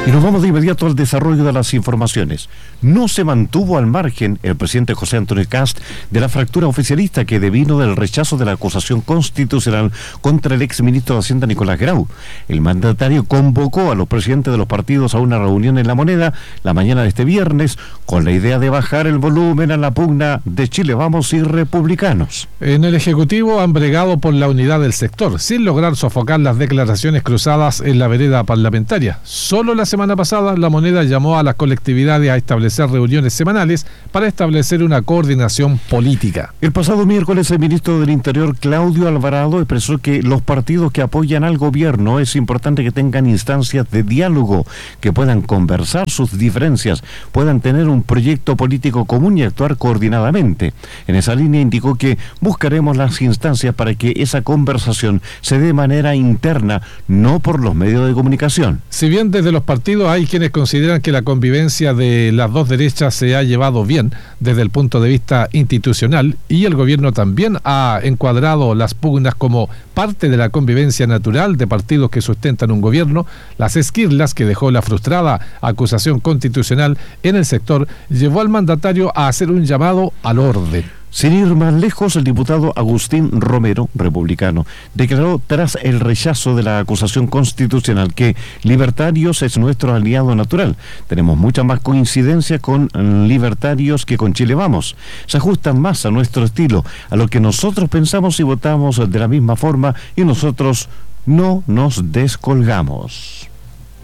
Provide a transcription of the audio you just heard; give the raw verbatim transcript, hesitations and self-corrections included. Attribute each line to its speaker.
Speaker 1: Y nos vamos de inmediato al desarrollo de las informaciones. No se mantuvo al margen el presidente José Antonio Kast de la fractura oficialista que devino del rechazo de la acusación constitucional contra el exministro de Hacienda Nicolás Grau. El mandatario convocó a los presidentes de los partidos a una reunión en La Moneda la mañana de este viernes con la idea de bajar el volumen a la pugna de Chile Vamos y Republicanos.
Speaker 2: En el Ejecutivo han bregado por la unidad del sector, sin lograr sofocar las declaraciones cruzadas en la vereda parlamentaria. Solo la semana pasada, La Moneda llamó a las colectividades a establecer reuniones semanales para establecer una coordinación política.
Speaker 1: El pasado miércoles, el ministro del Interior, Claudio Alvarado, expresó que los partidos que apoyan al gobierno es importante que tengan instancias de diálogo, que puedan conversar sus diferencias, puedan tener un proyecto político común y actuar coordinadamente. En esa línea indicó que buscaremos las instancias para que esa conversación se dé de manera interna, no por los medios de comunicación.
Speaker 2: Si bien desde los partidos hay quienes consideran que la convivencia de las dos derechas se ha llevado bien desde el punto de vista institucional, y el gobierno también ha encuadrado las pugnas como parte de la convivencia natural de partidos que sustentan un gobierno, las esquirlas que dejó la frustrada acusación constitucional en el sector llevó al mandatario a hacer un llamado al orden.
Speaker 1: Sin ir más lejos, el diputado Agustín Romero, republicano, declaró tras el rechazo de la acusación constitucional que Libertarios es nuestro aliado natural. Tenemos mucha más coincidencia con Libertarios que con Chile Vamos. Se ajustan más a nuestro estilo, a lo que nosotros pensamos y votamos de la misma forma, y nosotros no nos descolgamos.